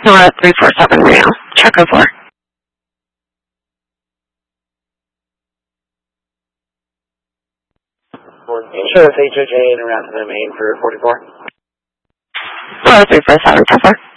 Nora 347 Rio. Check 04. Show us HOJ and around to the main for 44. Nora 347 check 4.